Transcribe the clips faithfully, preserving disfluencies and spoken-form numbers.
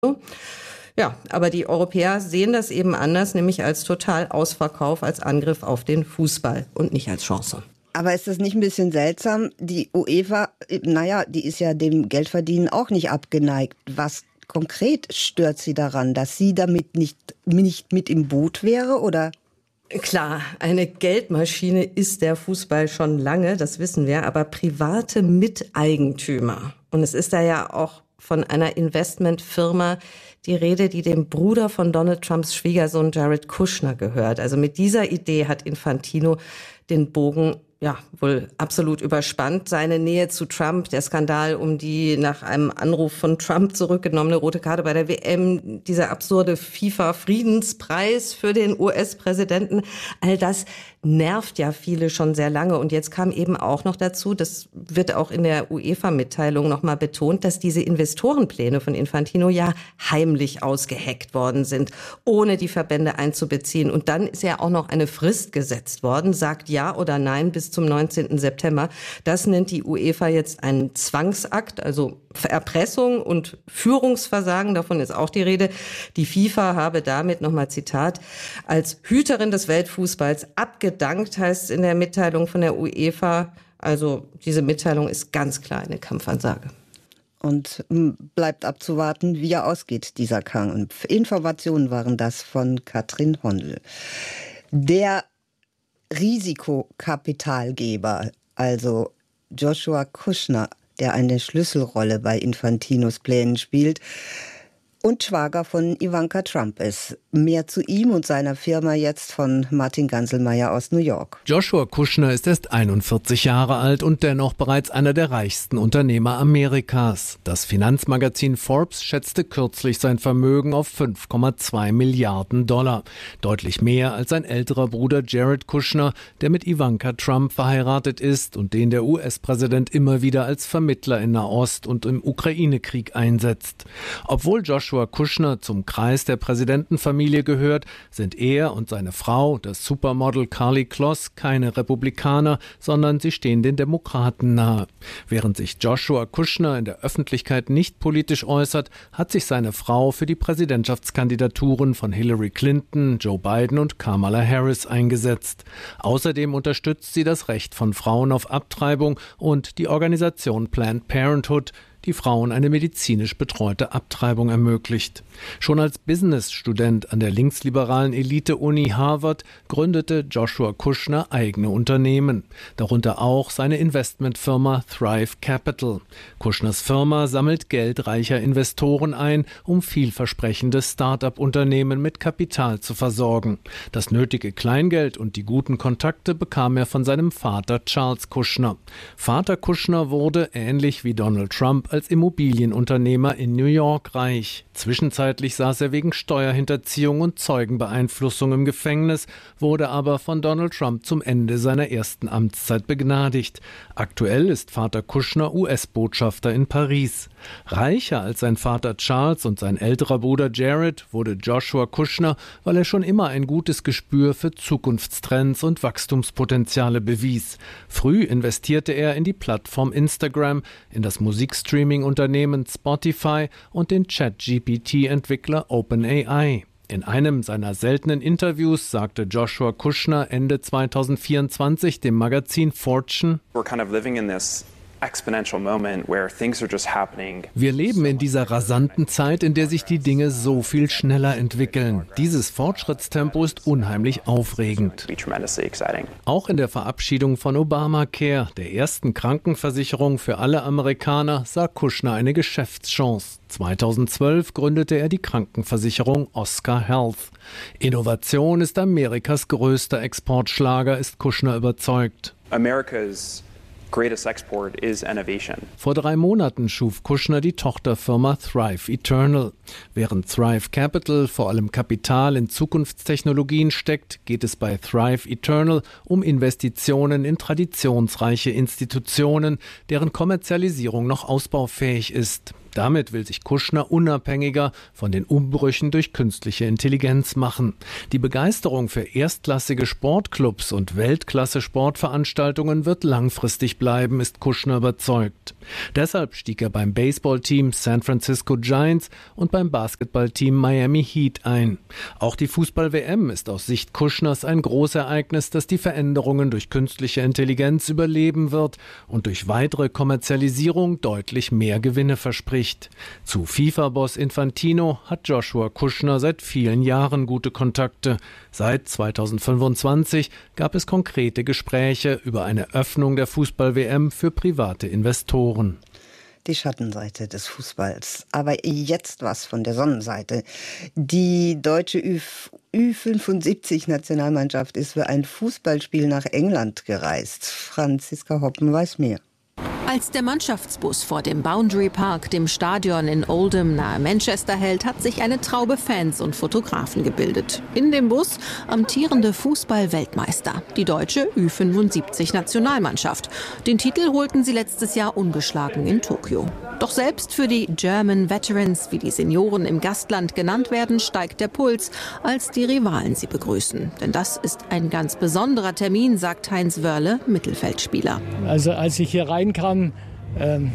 Ja, aber die Europäer sehen das eben anders, nämlich als Totalausverkauf, als Angriff auf den Fußball und nicht als Chance. Aber ist das nicht ein bisschen seltsam? Die UEFA, naja, die ist ja dem Geldverdienen auch nicht abgeneigt. Was konkret stört sie daran, dass sie damit nicht, nicht mit im Boot wäre, oder? Klar, eine Geldmaschine ist der Fußball schon lange, das wissen wir, aber private Miteigentümer. Und es ist da ja auch von einer Investmentfirma die Rede, die dem Bruder von Donald Trumps Schwiegersohn Jared Kushner gehört. Also mit dieser Idee hat Infantino den Bogen ja wohl absolut überspannt. Seine Nähe zu Trump, der Skandal um die nach einem Anruf von Trump zurückgenommene rote Karte bei der W M, dieser absurde FIFA-Friedenspreis für den U S-Präsidenten, all das nervt ja viele schon sehr lange. Und jetzt kam eben auch noch dazu, das wird auch in der UEFA-Mitteilung nochmal betont, dass diese Investorenpläne von Infantino ja heimlich ausgeheckt worden sind, ohne die Verbände einzubeziehen. Und dann ist ja auch noch eine Frist gesetzt worden, sagt ja oder nein bis zum neunzehnten September. Das nennt die UEFA jetzt einen Zwangsakt, also Erpressung und Führungsversagen, davon ist auch die Rede. Die FIFA habe damit, nochmal Zitat, als Hüterin des Weltfußballs abgedankt, heißt es in der Mitteilung von der UEFA. Also diese Mitteilung ist ganz klar eine Kampfansage. Und bleibt abzuwarten, wie er ausgeht, dieser Kampf. Informationen waren das von Katrin Hondel. Der Risikokapitalgeber, also Joshua Kushner, der eine Schlüsselrolle bei Infantinos Plänen spielt und Schwager von Ivanka Trump ist. Mehr zu ihm und seiner Firma jetzt von Martin Ganselmeier aus New York. Joshua Kushner ist erst einundvierzig Jahre alt und dennoch bereits einer der reichsten Unternehmer Amerikas. Das Finanzmagazin Forbes schätzte kürzlich sein Vermögen auf fünf Komma zwei Milliarden Dollar. Deutlich mehr als sein älterer Bruder Jared Kushner, der mit Ivanka Trump verheiratet ist und den der U S-Präsident immer wieder als Vermittler in Nahost und im Ukraine-Krieg einsetzt. Obwohl Joshua Kushner zum Kreis der Präsidentenfamilie gehört, sind er und seine Frau, das Supermodel Karlie Kloss, keine Republikaner, sondern sie stehen den Demokraten nahe. Während sich Joshua Kushner in der Öffentlichkeit nicht politisch äußert, hat sich seine Frau für die Präsidentschaftskandidaturen von Hillary Clinton, Joe Biden und Kamala Harris eingesetzt. Außerdem unterstützt sie das Recht von Frauen auf Abtreibung und die Organisation Planned Parenthood, die Frauen eine medizinisch betreute Abtreibung ermöglicht. Schon als Businessstudent an der linksliberalen Elite-Uni Harvard gründete Joshua Kushner eigene Unternehmen, darunter auch seine Investmentfirma Thrive Capital. Kushners Firma sammelt Geld reicher Investoren ein, um vielversprechende Start-up-Unternehmen mit Kapital zu versorgen. Das nötige Kleingeld und die guten Kontakte bekam er von seinem Vater Charles Kushner. Vater Kushner wurde, ähnlich wie Donald Trump, als Immobilienunternehmer in New York reich. Zwischenzeitlich saß er wegen Steuerhinterziehung und Zeugenbeeinflussung im Gefängnis, wurde aber von Donald Trump zum Ende seiner ersten Amtszeit begnadigt. Aktuell ist Vater Kushner U S-Botschafter in Paris. Reicher als sein Vater Charles und sein älterer Bruder Jared wurde Joshua Kushner, weil er schon immer ein gutes Gespür für Zukunftstrends und Wachstumspotenziale bewies. Früh investierte er in die Plattform Instagram, in das Musikstreaming Unternehmen Spotify und den Chat-G P T-Entwickler OpenAI. In einem seiner seltenen Interviews sagte Joshua Kushner Ende zweitausendvierundzwanzig dem Magazin Fortune: We're kind of living in this exponential moment where things are just happening. Wir leben in dieser rasanten Zeit, in der sich die Dinge so viel schneller entwickeln. Dieses Fortschrittstempo ist unheimlich aufregend. Auch in der Verabschiedung von Obamacare, der ersten Krankenversicherung für alle Amerikaner, sah Kushner eine Geschäftschance. zweitausendzwölf gründete er die Krankenversicherung Oscar Health. Innovation ist Amerikas größter Exportschlager, ist Kushner überzeugt. America's greatest export is innovation. Vor drei Monaten schuf Kushner die Tochterfirma Thrive Eternal. Während Thrive Capital vor allem Kapital in Zukunftstechnologien steckt, geht es bei Thrive Eternal um Investitionen in traditionsreiche Institutionen, deren Kommerzialisierung noch ausbaufähig ist. Damit will sich Kushner unabhängiger von den Umbrüchen durch künstliche Intelligenz machen. Die Begeisterung für erstklassige Sportclubs und Weltklasse-Sportveranstaltungen wird langfristig bleiben, ist Kushner überzeugt. Deshalb stieg er beim Baseballteam San Francisco Giants und beim Basketballteam Miami Heat ein. Auch die Fußball-W M ist aus Sicht Kushners ein Großereignis, das die Veränderungen durch künstliche Intelligenz überleben wird und durch weitere Kommerzialisierung deutlich mehr Gewinne verspricht. Zu FIFA-Boss Infantino hat Joshua Kushner seit vielen Jahren gute Kontakte. Seit zweitausendfünfundzwanzig gab es konkrete Gespräche über eine Öffnung der Fußball-W M für private Investoren. Die Schattenseite des Fußballs. Aber jetzt was von der Sonnenseite. Die deutsche Ü fünfundsiebzig-Nationalmannschaft ist für ein Fußballspiel nach England gereist. Franziska Hoppen weiß mehr. Als der Mannschaftsbus vor dem Boundary Park, dem Stadion in Oldham nahe Manchester hält, hat sich eine Traube Fans und Fotografen gebildet. In dem Bus amtierende Fußball-Weltmeister, die deutsche Ü fünfundsiebzig-Nationalmannschaft. Den Titel holten sie letztes Jahr ungeschlagen in Tokio. Doch selbst für die German Veterans, wie die Senioren im Gastland genannt werden, steigt der Puls, als die Rivalen sie begrüßen. Denn das ist ein ganz besonderer Termin, sagt Heinz Wörle, Mittelfeldspieler. Also als ich hier reinkam, ähm,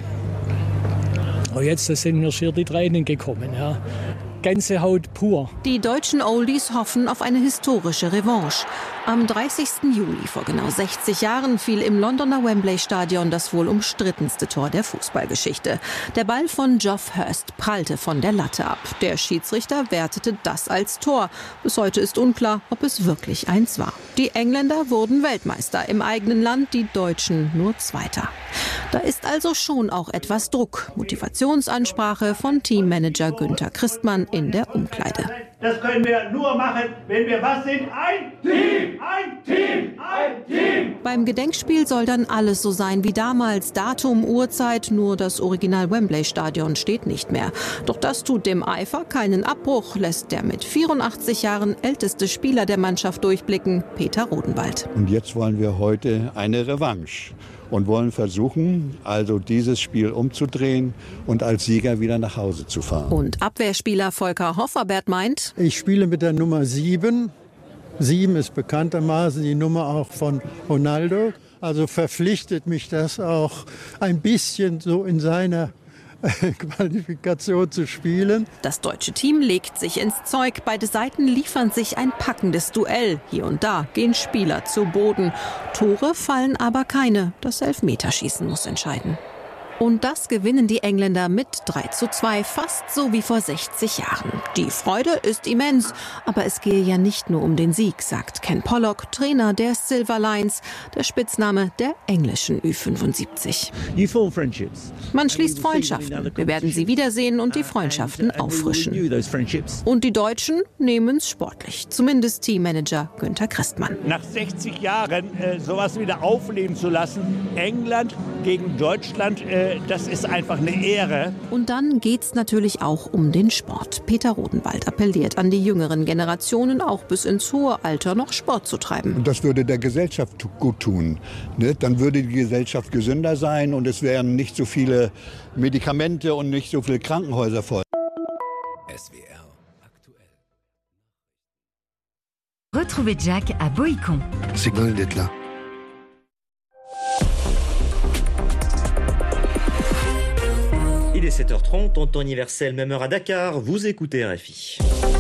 oh jetzt sind mir schier die Tränen gekommen. Ja. Gänsehaut pur. Die deutschen Oldies hoffen auf eine historische Revanche. Am dreißigsten Juli vor genau sechzig Jahren fiel im Londoner Wembley-Stadion das wohl umstrittenste Tor der Fußballgeschichte. Der Ball von Geoff Hurst prallte von der Latte ab. Der Schiedsrichter wertete das als Tor. Bis heute ist unklar, ob es wirklich eins war. Die Engländer wurden Weltmeister im eigenen Land, die Deutschen nur Zweiter. Da ist also schon auch etwas Druck. Motivationsansprache von Teammanager Günther Christmann in der Umkleide. Das können wir nur machen, wenn wir was sind? Ein Team! Ein Team! Ein Team! Beim Gedenkspiel soll dann alles so sein wie damals. Datum, Uhrzeit, nur das Original Wembley-Stadion steht nicht mehr. Doch das tut dem Eifer keinen Abbruch, lässt der mit vierundachtzig Jahren älteste Spieler der Mannschaft durchblicken, Peter Rodenwald. Und jetzt wollen wir heute eine Revanche. Und wollen versuchen, also dieses Spiel umzudrehen und als Sieger wieder nach Hause zu fahren. Und Abwehrspieler Volker Hofferbert meint: Ich spiele mit der Nummer sieben. sieben ist bekanntermaßen die Nummer auch von Ronaldo. Also verpflichtet mich das auch ein bisschen so in seiner Qualifikation zu spielen. Das deutsche Team legt sich ins Zeug. Beide Seiten liefern sich ein packendes Duell. Hier und da gehen Spieler zu Boden. Tore fallen aber keine. Das Elfmeterschießen muss entscheiden. Und das gewinnen die Engländer mit drei zu zwei, fast so wie vor sechzig Jahren. Die Freude ist immens, aber es gehe ja nicht nur um den Sieg, sagt Ken Pollock, Trainer der Silver Lions, der Spitzname der englischen Ü fünfundsiebzig. Man schließt Freundschaften. Wir werden sie wiedersehen und die Freundschaften auffrischen. Und die Deutschen nehmen es sportlich, zumindest Teammanager Günther Christmann. Nach sechzig Jahren äh, sowas wieder aufleben zu lassen, England gegen Deutschland, äh, das ist einfach eine Ehre. Und dann geht's natürlich auch um den Sport. Peter Rodenwald appelliert an die jüngeren Generationen, auch bis ins hohe Alter noch Sport zu treiben. Und das würde der Gesellschaft gut tun. Ne? Dann würde die Gesellschaft gesünder sein und es wären nicht so viele Medikamente und nicht so viele Krankenhäuser voll. S W R aktuell. Retrouvez Jack à Boïcon. C'est dingue d'être là. Il est sept heures trente, en temps universel, même heure à Dakar, vous écoutez R F I.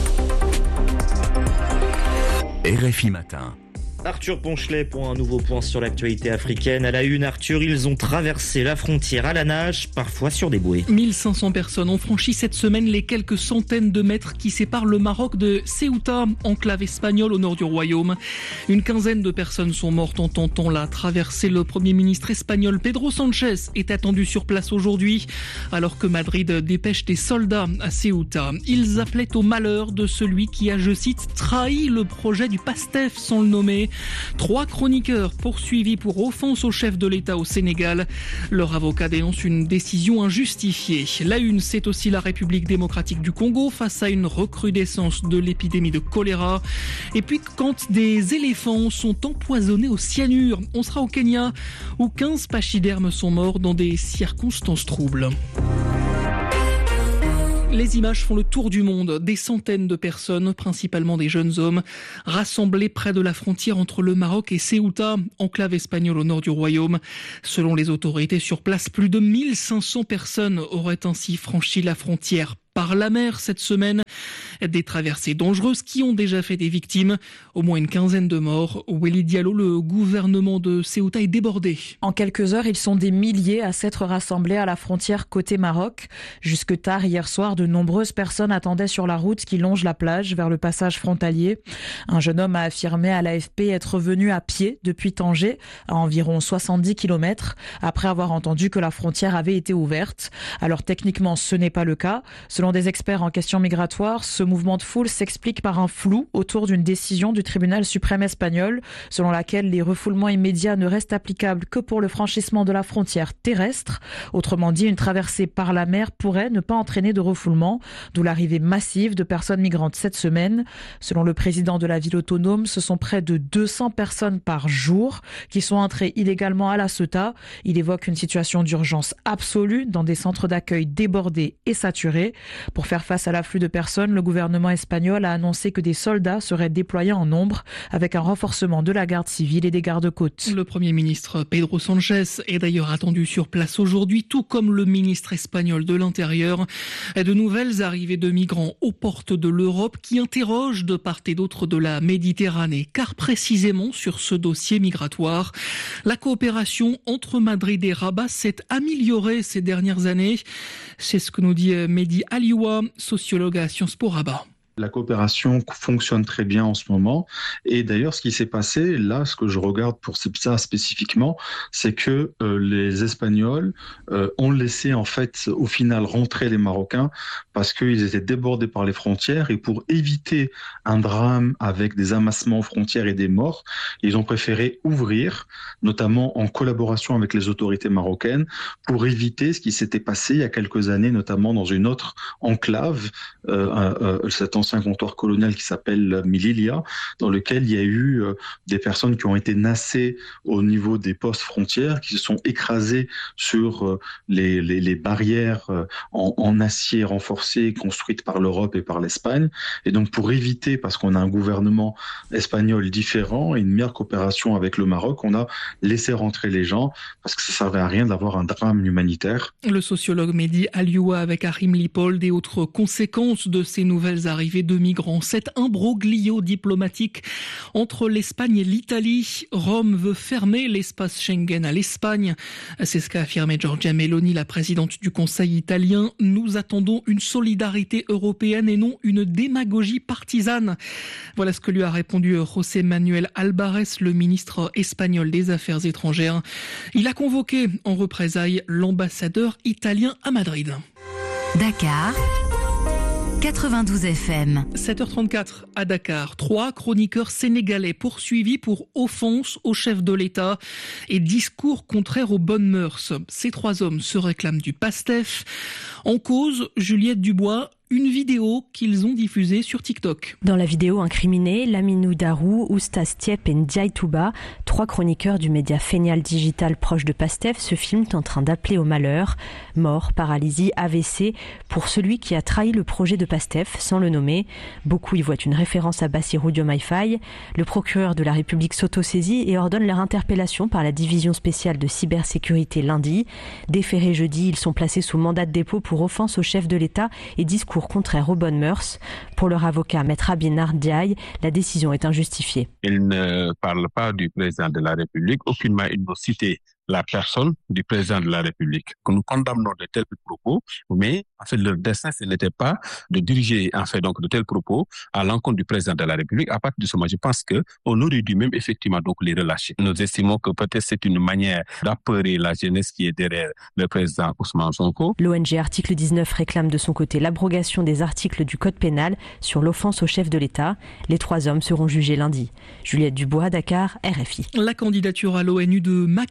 R F I Matin. Arthur Ponchelet pour un nouveau point sur l'actualité africaine. À la une, Arthur, ils ont traversé la frontière à la nage, parfois sur des bouées. mille cinq cents personnes ont franchi cette semaine les quelques centaines de mètres qui séparent le Maroc de Ceuta, enclave espagnole au nord du royaume. Une quinzaine de personnes sont mortes en tentant la traversée. Le Premier ministre espagnol Pedro Sánchez est attendu sur place aujourd'hui, alors que Madrid dépêche des soldats à Ceuta. Ils appelaient au malheur de celui qui a, je cite, trahi le projet du PASTEF sans le nommer. Trois chroniqueurs poursuivis pour offense au chef de l'État au Sénégal. Leur avocat dénonce une décision injustifiée. La une, c'est aussi la République démocratique du Congo face à une recrudescence de l'épidémie de choléra. Et puis quand des éléphants sont empoisonnés au cyanure, on sera au Kenya où quinze pachydermes sont morts dans des circonstances troubles. Les images font le tour du monde. Des centaines de personnes, principalement des jeunes hommes, rassemblés près de la frontière entre le Maroc et Ceuta, enclave espagnole au nord du royaume. Selon les autorités sur place, plus de mille cinq cents personnes auraient ainsi franchi la frontière par la mer cette semaine. Des traversées dangereuses qui ont déjà fait des victimes. Au moins une quinzaine de morts. Wely Diallo, le gouvernement de Ceuta est débordé. En quelques heures, ils sont des milliers à s'être rassemblés à la frontière côté Maroc. Jusque tard hier soir, de nombreuses personnes attendaient sur la route qui longe la plage vers le passage frontalier. Un jeune homme a affirmé à l'A F P être venu à pied depuis Tanger, à environ soixante-dix kilomètres, après avoir entendu que la frontière avait été ouverte. Alors techniquement, ce n'est pas le cas. Selon des experts en questions migratoires, ce mouvement de foule s'explique par un flou autour d'une décision du tribunal suprême espagnol, selon laquelle les refoulements immédiats ne restent applicables que pour le franchissement de la frontière terrestre. Autrement dit, une traversée par la mer pourrait ne pas entraîner de refoulement, d'où l'arrivée massive de personnes migrantes cette semaine. Selon le président de la ville autonome, ce sont près de deux cents personnes par jour qui sont entrées illégalement à la Ceuta. Il évoque une situation d'urgence absolue dans des centres d'accueil débordés et saturés. Pour faire face à l'afflux de personnes, le gouvernement espagnol a annoncé que des soldats seraient déployés en nombre avec un renforcement de la garde civile et des gardes-côtes. Le Premier ministre Pedro Sánchez est d'ailleurs attendu sur place aujourd'hui, tout comme le ministre espagnol de l'Intérieur. De nouvelles arrivées de migrants aux portes de l'Europe qui interrogent de part et d'autre de la Méditerranée, car précisément sur ce dossier migratoire, la coopération entre Madrid et Rabat s'est améliorée ces dernières années. C'est ce que nous dit Mehdi Alioua, sociologue à Sciences Po Rabat. La coopération fonctionne très bien en ce moment. Et d'ailleurs, ce qui s'est passé, là, ce que je regarde pour ça spécifiquement, c'est que euh, les Espagnols euh, ont laissé, en fait, au final, rentrer les Marocains parce qu'ils étaient débordés par les frontières. Et pour éviter un drame avec des amassements aux frontières et des morts, ils ont préféré ouvrir, notamment en collaboration avec les autorités marocaines, pour éviter ce qui s'était passé il y a quelques années, notamment dans une autre enclave, euh, euh, cette un comptoir colonial qui s'appelle Melilla, dans lequel il y a eu euh, des personnes qui ont été nassées au niveau des postes frontières, qui se sont écrasées sur euh, les, les, les barrières euh, en, en acier renforcé construites par l'Europe et par l'Espagne. Et donc pour éviter, parce qu'on a un gouvernement espagnol différent et une meilleure coopération avec le Maroc, on a laissé rentrer les gens parce que ça ne servait à rien d'avoir un drame humanitaire. Le sociologue Mehdi Alioua avec Harim Lipold et autres conséquences de ces nouvelles arrivées de migrants. Cet imbroglio diplomatique entre l'Espagne et l'Italie. Rome veut fermer l'espace Schengen à l'Espagne. C'est ce qu'a affirmé Giorgia Meloni, la présidente du Conseil italien. Nous attendons une solidarité européenne et non une démagogie partisane. Voilà ce que lui a répondu José Manuel Albares, le ministre espagnol des Affaires étrangères. Il a convoqué en représailles l'ambassadeur italien à Madrid. Dakar quatre-vingt-douze F M. sept heures trente-quatre à Dakar. Trois chroniqueurs sénégalais poursuivis pour offense au chef de l'État et discours contraires aux bonnes mœurs. Ces trois hommes se réclament du PASTEF. En cause, Juliette Dubois, une vidéo qu'ils ont diffusée sur TikTok. Dans la vidéo incriminée, Laminou Darou, Oustaz Tiep et Ndiaye Touba, trois chroniqueurs du média Fénial Digital proche de PASTEF, se filment en train d'appeler au malheur. Mort, paralysie, A V C, pour celui qui a trahi le projet de PASTEF, sans le nommer. Beaucoup y voient une référence à Bassirou Diomaye Faye. Le procureur de la République s'autosaisit et ordonne leur interpellation par la division spéciale de cybersécurité lundi. Déférés jeudi, ils sont placés sous mandat de dépôt pour offense au chef de l'État et discours contraire aux bonnes mœurs. Pour leur avocat, Maître Abinar Diaye, la décision est injustifiée. Il ne parle pas du président de la République, aucunement il ne cite la personne du président de la République. Que nous condamnons de tels propos, mais en fait leur dessein ce n'était pas de diriger en fait donc de tels propos à l'encontre du président de la République. À partir de ce moment, je pense que on aurait dû même effectivement donc les relâcher. Nous estimons que peut-être c'est une manière d'apeurer la jeunesse qui est derrière le président Ousmane Sonko. L'O N G Article dix-neuf réclame de son côté l'abrogation des articles du Code pénal sur l'offense au chef de l'État. Les trois hommes seront jugés lundi. Juliette Dubois, Dakar, R F I. La candidature à l'O N U de Macky Sall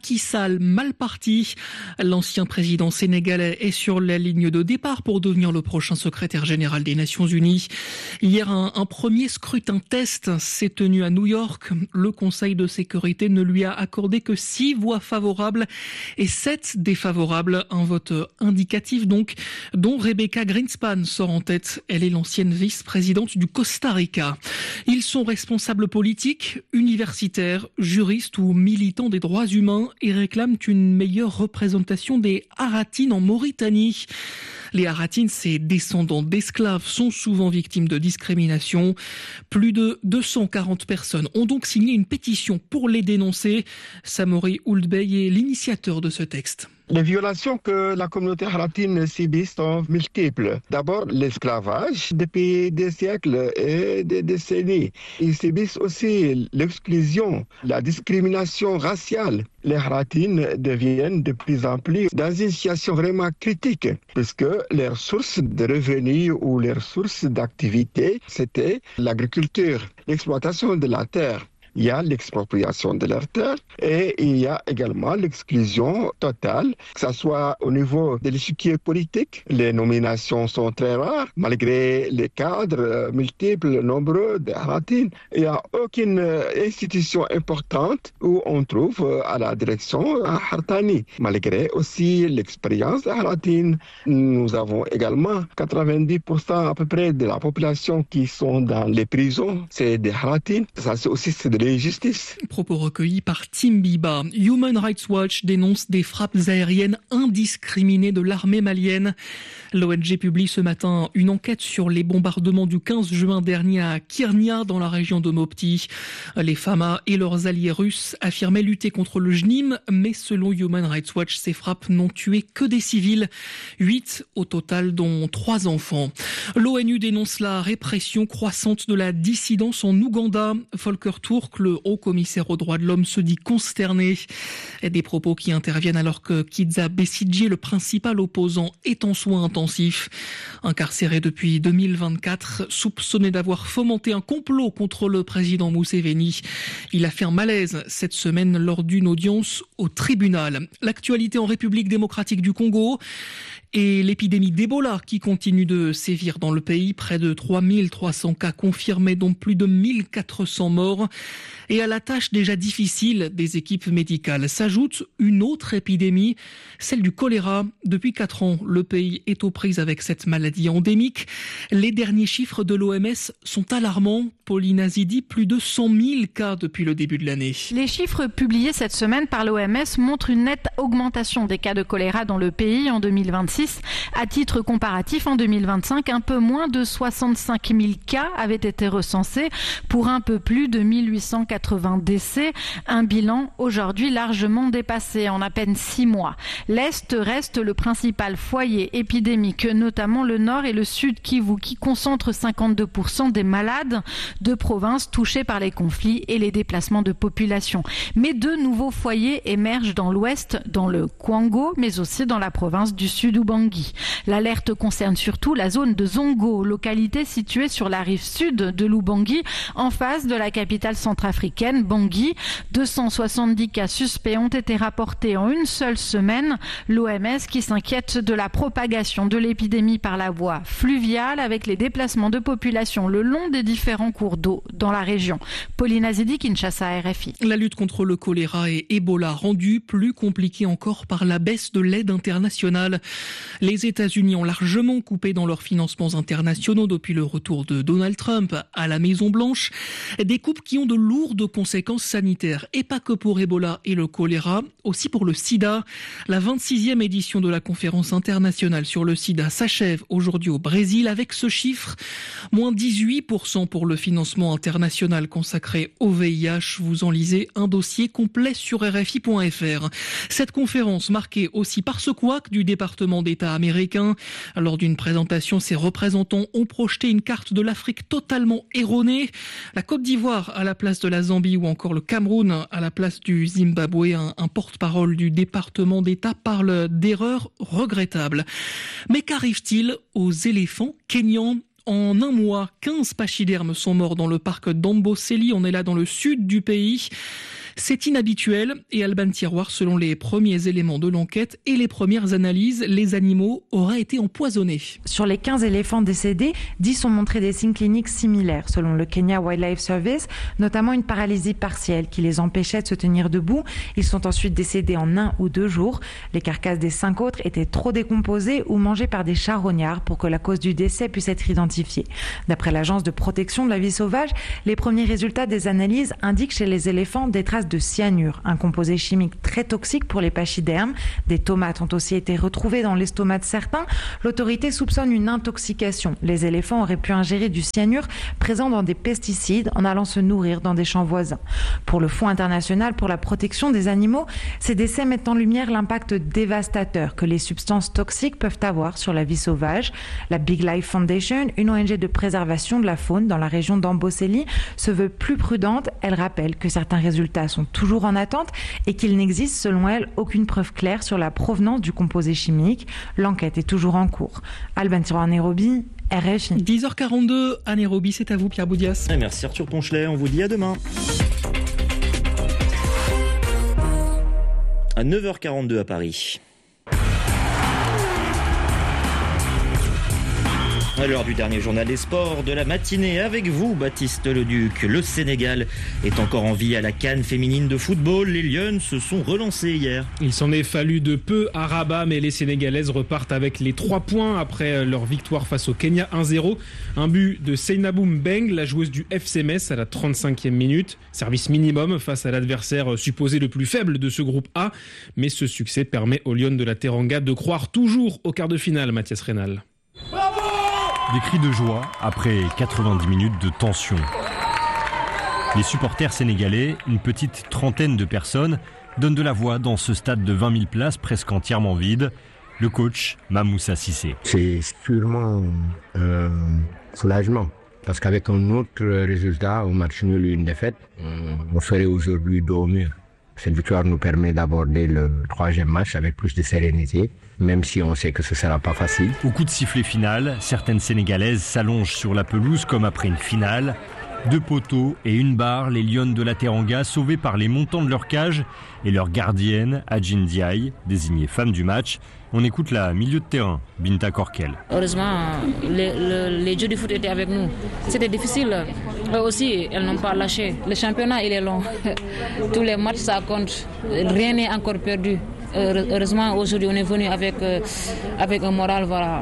bal mal parti. L'ancien président sénégalais est sur la ligne de départ pour devenir le prochain secrétaire général des Nations Unies. Hier, un, un premier scrutin test s'est tenu à New York. Le Conseil de sécurité ne lui a accordé que six voix favorables et sept défavorables. Un vote indicatif donc, dont Rebecca Greenspan sort en tête. Elle est l'ancienne vice-présidente du Costa Rica. Ils sont responsables politiques, universitaires, juristes ou militants des droits humains et réclament une meilleure représentation des Haratines en Mauritanie. Les Haratines, ces descendants d'esclaves, sont souvent victimes de discrimination. Plus de deux cent quarante personnes ont donc signé une pétition pour les dénoncer. Samori Ould-Bey est l'initiateur de ce texte. Les violations que la communauté haratine subit sont multiples. D'abord, l'esclavage depuis des siècles et des décennies. Ils subissent aussi l'exclusion, la discrimination raciale. Les haratines deviennent de plus en plus dans une situation vraiment critique, puisque leurs sources de revenus ou leurs sources d'activité, c'était l'agriculture, l'exploitation de la terre. Il y a l'expropriation de leurs terres et il y a également l'exclusion totale, que ce soit au niveau de l'échiquier politique. Les nominations sont très rares, malgré les cadres multiples, nombreux des Haratines. Il n'y a aucune institution importante où on trouve à la direction un Haratani. Malgré aussi l'expérience des Haratines, nous avons également quatre-vingt-dix pour cent à peu près de la population qui sont dans les prisons, c'est des Haratines. Ça, c'est aussi c'est de justice. Propos recueillis par Tim Biba. Human Rights Watch dénonce des frappes aériennes indiscriminées de l'armée malienne. L'O N G publie ce matin une enquête sur les bombardements du quinze juin dernier à Kirnia, dans la région de Mopti. Les Fama et leurs alliés russes affirmaient lutter contre le J N I M, mais selon Human Rights Watch, ces frappes n'ont tué que des civils. Huit au total, dont trois enfants. L'ONU dénonce la répression croissante de la dissidence en Ouganda. Volker Turk, le haut-commissaire aux droits de l'homme, se dit consterné. Des propos qui interviennent alors que Kizza Besigye, le principal opposant, est en soins intensifs. Incarcéré depuis deux mille vingt-quatre, soupçonné d'avoir fomenté un complot contre le président Museveni. Il a fait un malaise cette semaine lors d'une audience au tribunal. L'actualité en République démocratique du Congo et l'épidémie d'Ebola qui continue de sévir dans le pays. Près de trois mille trois cents cas confirmés, dont plus de mille quatre cents morts. Et à la tâche déjà difficile des équipes médicales s'ajoute une autre épidémie, celle du choléra. Depuis quatre ans, le pays est aux prises avec cette maladie endémique. Les derniers chiffres de l'O M S sont alarmants. Pauline Azidi, plus de cent mille cas depuis le début de l'année. Les chiffres publiés cette semaine par l'O M S montrent une nette augmentation des cas de choléra dans le pays en deux mille vingt-six. À titre comparatif, en deux mille vingt-cinq, un peu moins de soixante-cinq mille cas avaient été recensés pour un peu plus de mille huit cent quatre-vingts décès. Un bilan aujourd'hui largement dépassé en à peine six mois. L'Est reste le principal foyer épidémique, notamment le Nord et le Sud Kivu, qui concentrent cinquante-deux pour cent des malades, de provinces touchées par les conflits et les déplacements de population. Mais deux nouveaux foyers émergent dans l'Ouest, dans le Kwango, mais aussi dans la province du Sud Ubangi. L'alerte concerne surtout la zone de Zongo, localité située sur la rive sud de l'Ubangi, en face de la capitale centrafricaine, Bangui. deux cent soixante-dix cas suspects ont été rapportés en une seule semaine. L'O M S qui s'inquiète de la propagation de l'épidémie par la voie fluviale, avec les déplacements de population le long des différents cours d'eau dans la région. Pauline Azidi, Kinshasa, R F I. La lutte contre le choléra et Ebola rendue plus compliquée encore par la baisse de l'aide internationale. Les États-Unis ont largement coupé dans leurs financements internationaux depuis le retour de Donald Trump à la Maison-Blanche. Des coupes qui ont de lourdes conséquences sanitaires, et pas que pour Ebola et le choléra, aussi pour le sida. La vingt-sixième édition de la conférence internationale sur le sida s'achève aujourd'hui au Brésil avec ce chiffre, moins dix-huit pour cent pour le financement international consacré au V I H. Vous en lisez un dossier complet sur R F I point F R. Cette conférence marquée aussi par ce couac du département d'État américain. Lors d'une présentation, ses représentants ont projeté une carte de l'Afrique totalement erronée. La Côte d'Ivoire à la place de la Zambie ou encore le Cameroun à la place du Zimbabwe. Un, un porte-parole du département d'État parle d'erreurs regrettables. Mais qu'arrive-t-il aux éléphants kenyans ? En un mois, quinze pachydermes sont morts dans le parc d'Amboseli. On est là dans le sud du pays. C'est inhabituel et Alban Tiroir, selon les premiers éléments de l'enquête et les premières analyses, les animaux auraient été empoisonnés. Sur les quinze éléphants décédés, dix ont montré des signes cliniques similaires, selon le Kenya Wildlife Service, notamment une paralysie partielle qui les empêchait de se tenir debout. Ils sont ensuite décédés en un ou deux jours. Les carcasses des cinq autres étaient trop décomposées ou mangées par des charognards pour que la cause du décès puisse être identifiée. D'après l'Agence de protection de la vie sauvage, les premiers résultats des analyses indiquent chez les éléphants des traces de cyanure, un composé chimique très toxique pour les pachydermes. Des tomates ont aussi été retrouvées dans l'estomac de certains. L'autorité soupçonne une intoxication. Les éléphants auraient pu ingérer du cyanure présent dans des pesticides en allant se nourrir dans des champs voisins. Pour le Fonds international pour la protection des animaux, ces décès mettent en lumière l'impact dévastateur que les substances toxiques peuvent avoir sur la vie sauvage. La Big Life Foundation, une O N G de préservation de la faune dans la région d'Amboseli, se veut plus prudente. Elle rappelle que certains résultats sont toujours en attente et qu'il n'existe selon elle aucune preuve claire sur la provenance du composé chimique. L'enquête est toujours en cours. Alban Tiroir, Nairobi, R F I. dix heures quarante-deux à Nairobi, c'est à vous Pierre Boudias. Et merci Arthur Ponchelet, on vous dit à demain. À neuf heures quarante-deux à Paris. À l'heure du dernier journal des sports de la matinée avec vous, Baptiste Leduc. Le Sénégal est encore en vie à la CAN féminine de football. Les Lions se sont relancées hier. Il s'en est fallu de peu à Rabat, mais les Sénégalaises repartent avec les trois points après leur victoire face au Kenya un zéro. Un but de Seynabou Mbeng, la joueuse du F C Metz à la trente-cinquième minute. Service minimum face à l'adversaire supposé le plus faible de ce groupe A. Mais ce succès permet aux Lions de la Teranga de croire toujours au quart de finale, Mathias Reynal. Des cris de joie après quatre-vingt-dix minutes de tension. Les supporters sénégalais, une petite trentaine de personnes, donnent de la voix dans ce stade de vingt mille places presque entièrement vide. Le coach, Mamoussa Cissé. C'est sûrement un soulagement. Parce qu'avec un autre résultat, un match nul et une défaite, on serait aujourd'hui dos au mur. Cette victoire nous permet d'aborder le troisième match avec plus de sérénité, même si on sait que ce ne sera pas facile. Au coup de sifflet final, certaines Sénégalaises s'allongent sur la pelouse comme après une finale. Deux poteaux et une barre, les Lions de la Teranga sauvés par les montants de leur cage et leur gardienne, Adjin Diaye, désignée femme du match. On écoute la milieu de terrain, Binta Korkel. Heureusement, les, les, les jeux du foot étaient avec nous. C'était difficile. Eux aussi, elles n'ont pas lâché. Le championnat, il est long. Tous les matchs, ça compte. Rien n'est encore perdu. Heureusement, aujourd'hui, on est venu avec, euh, avec un moral, voilà.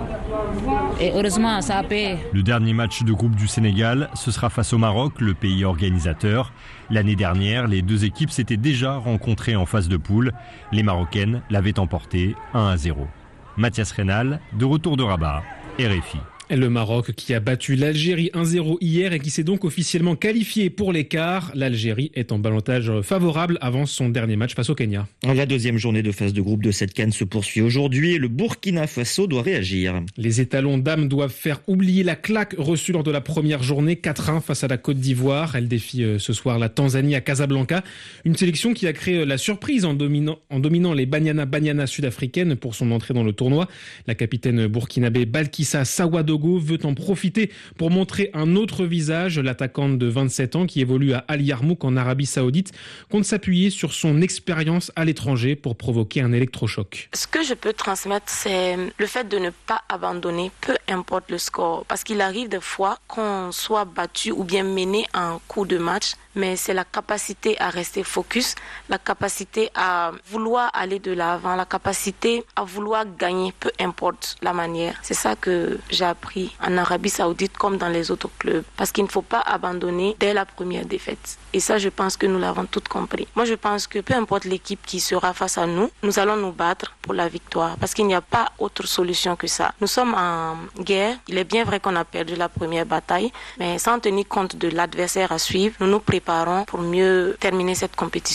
Et heureusement, ça a payé. Le dernier match de groupe du Sénégal, ce sera face au Maroc, le pays organisateur. L'année dernière, les deux équipes s'étaient déjà rencontrées en phase de poule. Les Marocaines l'avaient emporté un à zéro. Mathias Reynal, de retour de Rabat, R F I. Et le Maroc qui a battu l'Algérie un zéro hier et qui s'est donc officiellement qualifié pour l'écart. L'Algérie est en ballottage favorable avant son dernier match face au Kenya. La deuxième journée de phase de groupe de cette CAN se poursuit aujourd'hui et le Burkina Faso doit réagir. Les étalons dames doivent faire oublier la claque reçue lors de la première journée, quatre un face à la Côte d'Ivoire. Elle défie ce soir la Tanzanie à Casablanca. Une sélection qui a créé la surprise en dominant, en dominant les Banyana Banyana sud-africaines pour son entrée dans le tournoi. La capitaine burkinabé Balkissa Sawadogo veut en profiter pour montrer un autre visage. L'attaquante de vingt-sept ans qui évolue à Al Yarmouk en Arabie Saoudite compte s'appuyer sur son expérience à l'étranger pour provoquer un électrochoc. Ce que je peux transmettre, c'est le fait de ne pas abandonner, peu importe le score. Parce qu'il arrive des fois qu'on soit battu ou bien mené à un coup de match, mais c'est la capacité à rester focus, la capacité à vouloir aller de l'avant, la capacité à vouloir gagner, peu importe la manière. C'est ça que j'ai appris en Arabie Saoudite comme dans les autres clubs. Parce qu'il ne faut pas abandonner dès la première défaite. Et ça, je pense que nous l'avons toutes compris. Moi, je pense que peu importe l'équipe qui sera face à nous, nous allons nous battre pour la victoire. Parce qu'il n'y a pas autre solution que ça. Nous sommes en guerre. Il est bien vrai qu'on a perdu la première bataille, mais sans tenir compte de l'adversaire à suivre, nous nous préparons pour mieux terminer cette compétition.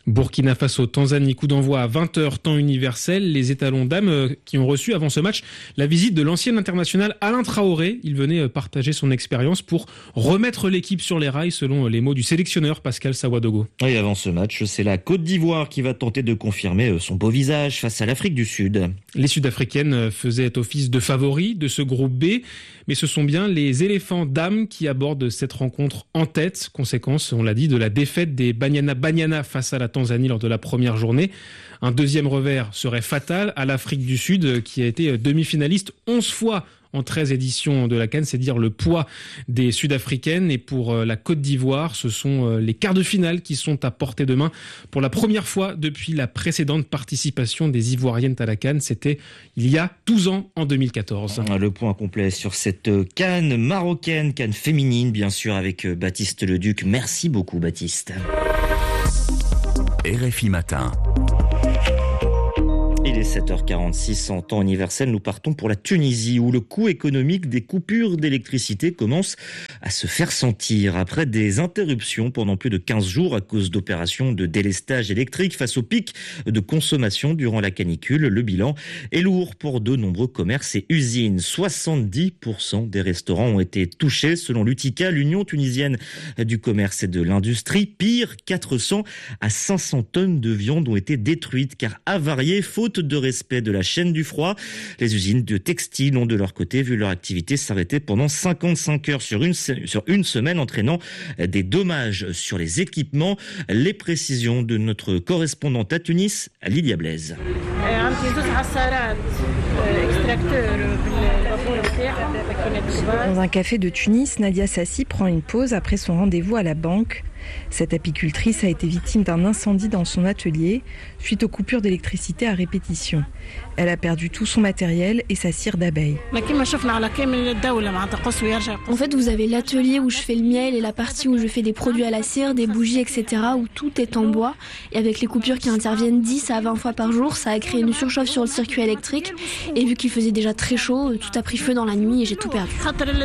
Burkina Faso, Tanzanie, coup d'envoi à vingt heures temps universel. Les étalons dames qui ont reçu avant ce match la visite de l'ancien international Alain Traoré. Il venait partager son expérience pour remettre l'équipe sur les rails selon les mots du sélectionneur Pascal Sawadogo. Et avant ce match, c'est la Côte d'Ivoire qui va tenter de confirmer son beau visage face à l'Afrique du Sud. Les Sud-Africaines faisaient office de favoris de ce groupe B, mais ce sont bien les éléphants dames qui abordent cette rencontre en tête. Conséquence, on l'a dit, de la défaite des Banyana Banyana face à la Tanzanie lors de la première journée. Un deuxième revers serait fatal à l'Afrique du Sud qui a été demi-finaliste onze fois en treize éditions de la CAN. C'est dire le poids des Sud-Africaines. Et pour la Côte d'Ivoire, ce sont les quarts de finale qui sont à portée de main pour la première fois depuis la précédente participation des Ivoiriennes à la CAN. C'était il y a douze ans, en deux mille quatorze. Le point complet sur cette CAN marocaine, CAN féminine, bien sûr, avec Baptiste Leduc. Merci beaucoup, Baptiste. R F I Matin. Il est sept heures quarante-six en temps universel. Nous partons pour la Tunisie où le coût économique des coupures d'électricité commence à se faire sentir. Après des interruptions pendant plus de quinze jours à cause d'opérations de délestage électrique face au pic de consommation durant la canicule, le bilan est lourd pour de nombreux commerces et usines. soixante-dix pour cent des restaurants ont été touchés selon l'U T I C A, l'Union tunisienne du commerce et de l'industrie. Pire, quatre cents à cinq cents tonnes de viande ont été détruites car avariées faute de respect de la chaîne du froid. Les usines de textile ont de leur côté vu leur activité s'arrêter pendant cinquante-cinq heures sur une, sur une semaine, entraînant des dommages sur les équipements. Les précisions de notre correspondante à Tunis, Lydia Blaise. Dans un café de Tunis, Nadia Sassi prend une pause après son rendez-vous à la banque. Cette apicultrice a été victime d'un incendie dans son atelier suite aux coupures d'électricité à répétition. Elle a perdu tout son matériel et sa cire d'abeille. En fait, vous avez l'atelier où je fais le miel et la partie où je fais des produits à la cire, des bougies, et cetera, où tout est en bois. Et avec les coupures qui interviennent dix à vingt fois par jour, ça a créé une surchauffe sur le circuit électrique. Et vu qu'il faisait déjà très chaud, tout a pris feu dans la nuit et j'ai tout perdu.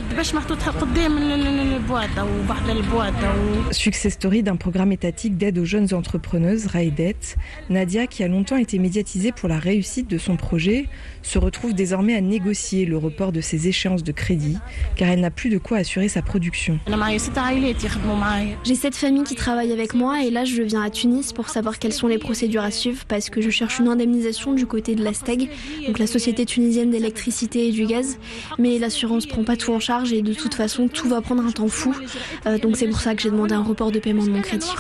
Success story d'un programme étatique d'aide aux jeunes entrepreneuses, Raidet. Nadia, qui a longtemps été médiatisée pour la réussite de son projet, se retrouve désormais à négocier le report de ses échéances de crédit, car elle n'a plus de quoi assurer sa production. J'ai sept familles qui travaillent avec moi et là je viens à Tunis pour savoir quelles sont les procédures à suivre parce que je cherche une indemnisation du côté de la STEG, donc la Société tunisienne d'électricité et du gaz, mais l'assurance prend pas tout en charge et de toute façon tout va prendre un temps fou, euh, donc c'est pour ça que j'ai demandé un report de paiement de mon crédit.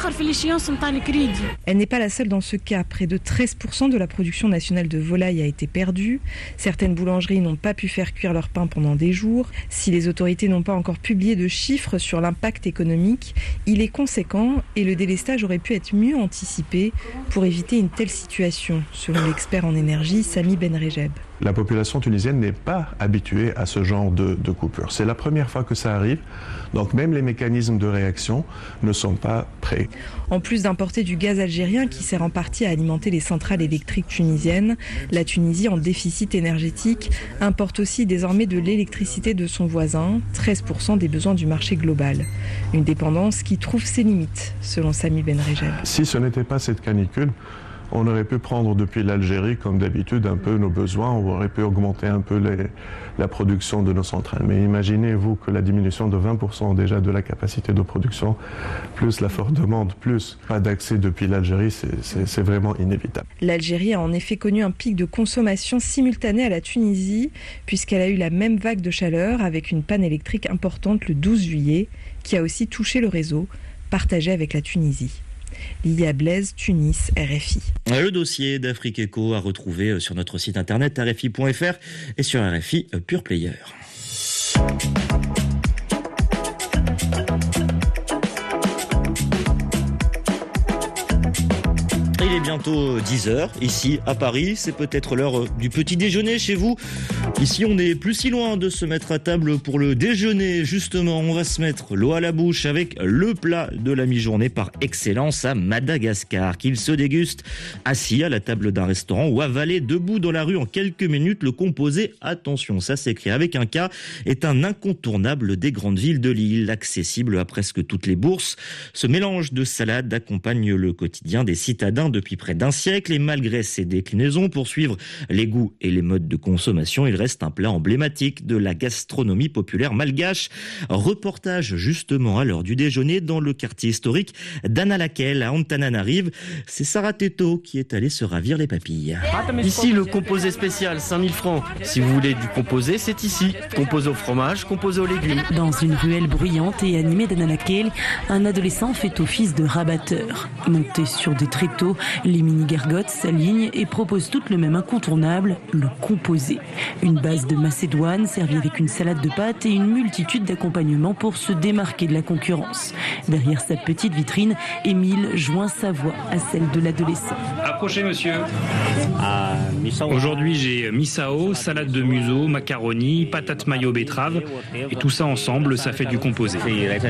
Elle n'est pas la seule dans ce cas. Près de treize pour cent de la production nationale de volaille a été perdue. Certaines boulangeries n'ont pas pu faire cuire leur pain pendant des jours. Si les autorités n'ont pas encore publié de chiffres sur l'impact économique, il est conséquent et le délestage aurait pu être mieux anticipé pour éviter une telle situation, selon l'expert en énergie Sami Benrejeb. La population tunisienne n'est pas habituée à ce genre de, de coupure. C'est la première fois que ça arrive, donc même les mécanismes de réaction ne sont pas prêts. En plus d'importer du gaz algérien qui sert en partie à alimenter les centrales électriques tunisiennes, la Tunisie, en déficit énergétique, importe aussi désormais de l'électricité de son voisin, treize pour cent des besoins du marché global. Une dépendance qui trouve ses limites, selon Sami Benrejeb. Si ce n'était pas cette canicule, on aurait pu prendre depuis l'Algérie, comme d'habitude, un peu nos besoins, on aurait pu augmenter un peu les, la production de nos centrales. Mais imaginez-vous que la diminution de vingt pour cent déjà de la capacité de production, plus la forte demande, plus pas d'accès depuis l'Algérie, c'est, c'est, c'est vraiment inévitable. L'Algérie a en effet connu un pic de consommation simultané à la Tunisie, puisqu'elle a eu la même vague de chaleur avec une panne électrique importante le douze juillet, qui a aussi touché le réseau, partagé avec la Tunisie. Lilia Blaise, Tunis, R F I. Le dossier d'Afrique Eco à retrouver sur notre site internet r f i point f r et sur R F I Pure Player. Il est bientôt dix heures. Ici, à Paris, c'est peut-être l'heure du petit déjeuner chez vous. Ici, on n'est plus si loin de se mettre à table pour le déjeuner. Justement, on va se mettre l'eau à la bouche avec le plat de la mi-journée par excellence à Madagascar, qu'il se déguste assis à la table d'un restaurant ou avalé debout dans la rue en quelques minutes. Le composé, attention, ça s'écrit avec un K, est un incontournable des grandes villes de l'île, accessible à presque toutes les bourses. Ce mélange de salades accompagne le quotidien des citadins depuis près d'un siècle et malgré ses déclinaisons pour suivre les goûts et les modes de consommation, il reste un plat emblématique de la gastronomie populaire malgache. Reportage justement à l'heure du déjeuner dans le quartier historique d'Analakel à Antananarive. C'est Sarah Teto qui est allée se ravir les papilles. Ici, le composé spécial, cinq mille francs. Si vous voulez du composé, c'est ici. Composé au fromage, composé aux légumes. Dans une ruelle bruyante et animée d'Analakel, un adolescent fait office de rabatteur. Monté sur des tréteaux, les mini-gargotes s'alignent et proposent toutes le même incontournable, le composé. Une base de macédoine servie avec une salade de pâtes et une multitude d'accompagnements pour se démarquer de la concurrence. Derrière sa petite vitrine, Émile joint sa voix à celle de l'adolescent. Approchez, monsieur. Aujourd'hui, j'ai misao, salade de museau, macaroni, patates mayo betterave. Et tout ça ensemble, ça fait du composé.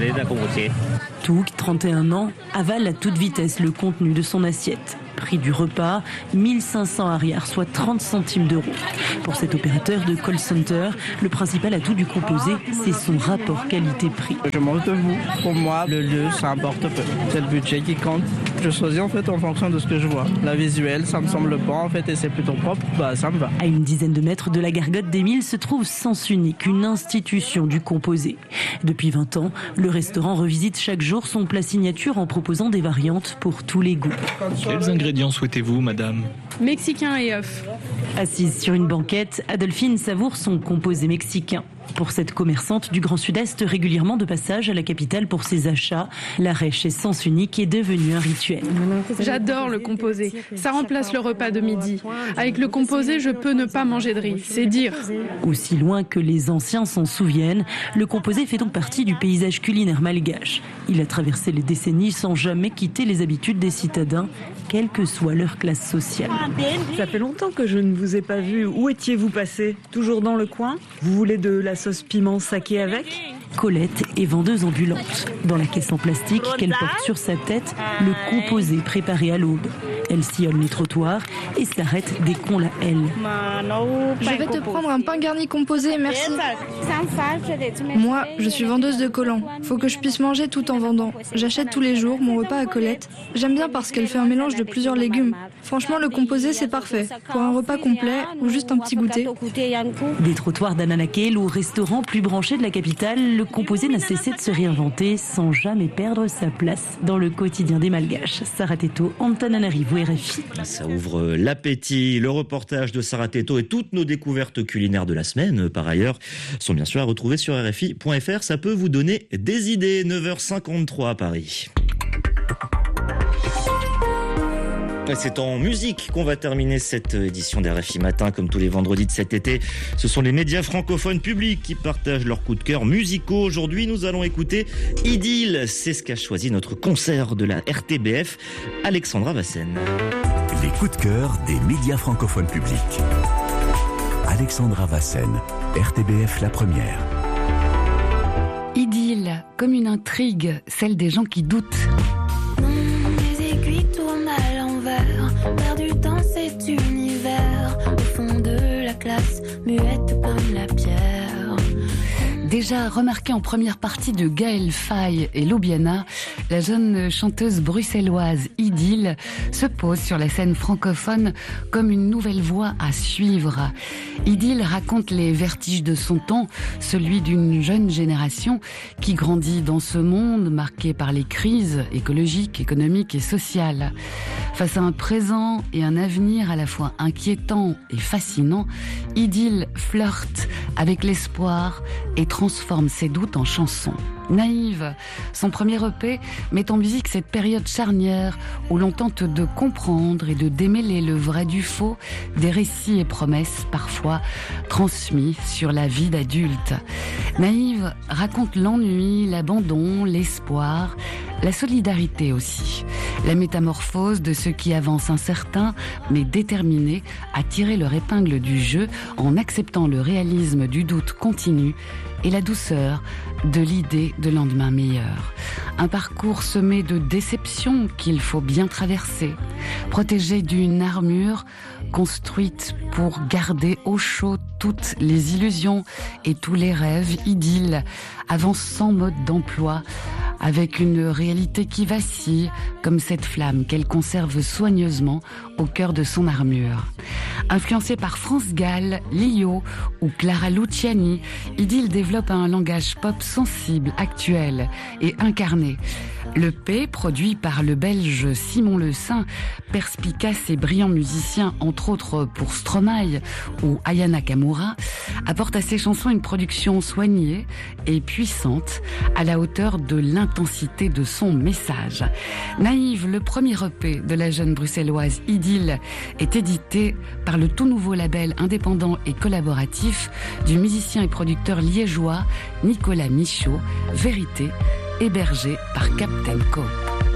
Touk, trente et un ans, avale à toute vitesse le contenu de son assiette. Prix du repas, mille cinq cents arrières, soit trente centimes d'euros. Pour cet opérateur de call center, le principal atout du composé, c'est son rapport qualité-prix. Je mange debout. Pour moi, le lieu, ça importe peu. C'est le budget qui compte. Je choisis en fait en fonction de ce que je vois. La visuelle, ça me semble bon en fait et c'est plutôt propre, bah ça me va. À une dizaine de mètres de la gargote d'Émile se trouve Sens Unique, une institution du composé. Depuis vingt ans, le restaurant revisite chaque jour son plat signature en proposant des variantes pour tous les goûts. Quels ingrédients souhaitez-vous, madame ? Mexicain et œufs. Assise sur une banquette, Adolphine savoure son composé mexicain. Pour cette commerçante du Grand Sud-Est régulièrement de passage à la capitale pour ses achats, l'arrêt chez Sens Unique est devenu un rituel. J'adore le composé. Ça remplace le repas de midi. Avec le composé, je peux ne pas manger de riz. C'est dire. Aussi loin que les anciens s'en souviennent, le composé fait donc partie du paysage culinaire malgache. Il a traversé les décennies sans jamais quitter les habitudes des citadins, quelle que soit leur classe sociale. Ça fait longtemps que je ne vous ai pas vu. Où étiez-vous passé ? Toujours dans le coin ? Vous voulez de la sauce piment saké avec ? Colette est vendeuse ambulante. Dans la caisse en plastique qu'elle porte sur sa tête, le composé préparé à l'aube. Elle sillonne les trottoirs et s'arrête dès qu'on la hèle. Je vais te prendre un pain garni composé, merci. Moi, je suis vendeuse de collants. Faut que je puisse manger tout en vendant. J'achète tous les jours mon repas à Colette. J'aime bien parce qu'elle fait un mélange de plusieurs légumes. Franchement, le composé, c'est parfait. Pour un repas complet ou juste un petit goûter. Des trottoirs d'Analakel au restaurant plus branché de la capitale, le composé n'a cessé de se réinventer sans jamais perdre sa place dans le quotidien des Malgaches. Sarah Teto, Antananarivo, R F I. Ça ouvre l'appétit. Le reportage de Sarah Teto et toutes nos découvertes culinaires de la semaine, par ailleurs, sont bien sûr à retrouver sur R F I point F R. Ça peut vous donner des idées. neuf heures cinquante-trois à Paris. C'est en musique qu'on va terminer cette édition d'R F I Matin, comme tous les vendredis de cet été. Ce sont les médias francophones publics qui partagent leurs coups de cœur musicaux. Aujourd'hui, nous allons écouter Idylle. C'est ce qu'a choisi notre concert de la R T B F, Alexandra Vassen. Les coups de cœur des médias francophones publics. Alexandra Vassen, R T B F La Première. Idylle, comme une intrigue, celle des gens qui doutent. Perdu dans cet univers, au fond de la classe, muette comme la pierre. Déjà remarquée en première partie de Gaël Faye et Lobiana, la jeune chanteuse bruxelloise Idylle se pose sur la scène francophone comme une nouvelle voie à suivre. Idylle raconte les vertiges de son temps, celui d'une jeune génération qui grandit dans ce monde marqué par les crises écologiques, économiques et sociales. Face à un présent et un avenir à la fois inquiétant et fascinant, Idylle flirte avec l'espoir et transforme ses doutes en chansons. Naïve, son premier E P met en musique cette période charnière où l'on tente de comprendre et de démêler le vrai du faux, des récits et promesses parfois transmis sur la vie d'adulte. Naïve raconte l'ennui, l'abandon, l'espoir, la solidarité aussi. La métamorphose de ceux qui avancent incertains, mais déterminés à tirer leur épingle du jeu en acceptant le réalisme du doute continu et la douceur de l'idée de lendemain meilleur. Un parcours semé de déceptions qu'il faut bien traverser, protégé d'une armure construite pour garder au chaud toutes les illusions et tous les rêves idylles, avance sans mode d'emploi, avec une réalité qui vacille, comme cette flamme qu'elle conserve soigneusement au cœur de son armure. Influencé par France Gall, Lio ou Clara Luciani, Idylle développe un langage pop sensible, actuel et incarné. Le P, produit par le Belge Simon Le Saint, perspicace et brillant musicien, entre autres pour Stromae ou Aya Nakamura, apporte à ses chansons une production soignée et puissante, à la hauteur de l'intensité de son message. Naïve, le premier E P de la jeune bruxelloise Idylle, est édité par le tout nouveau label indépendant et collaboratif du musicien et producteur liégeois Nicolas Michaud, Vérité, hébergé par Captain Cope.